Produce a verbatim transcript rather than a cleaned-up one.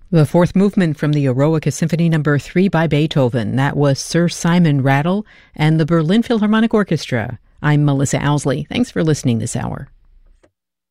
The fourth movement from the Eroica Symphony Number three by Beethoven. That was Sir Simon Rattle and the Berlin Philharmonic Orchestra. I'm Melissa Owsley. Thanks for listening this hour.